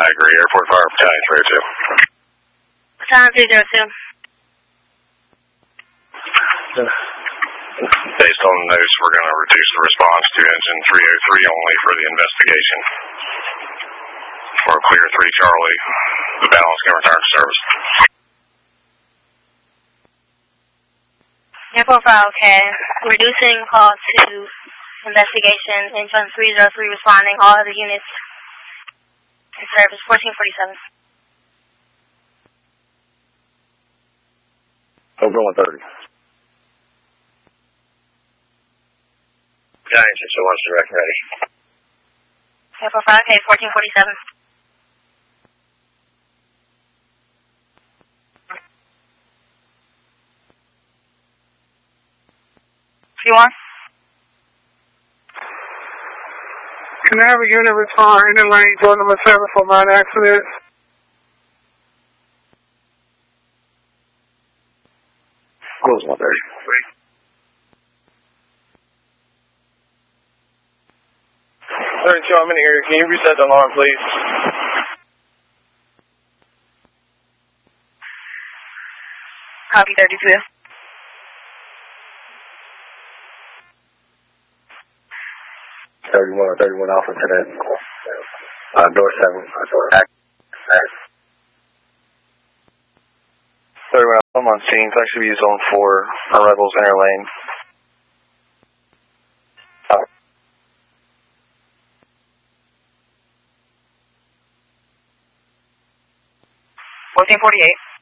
I agree. Airport Fire Battalion 302. Battalion 302. Based on the notes, we're going to reduce the response to engine 303 only for the investigation. For a clear 3 Charlie, the balance can return to service. Airport Fire, okay. Reducing call to investigation, engine 303 responding, all other units in service, 1447. Over 130. Giant 601 direct ready. Airport Fire, okay, 1447. You want? Can I have a unit respond in lane door number 7 for mine accident? Close 130. 32, I'm in here. Can you reset the alarm, please? Copy 32. Or 31 Alpha to that. Door 7. 31 Alpha, I'm on scene. Flex should be zone 4 on Rebels inner lane. 1448.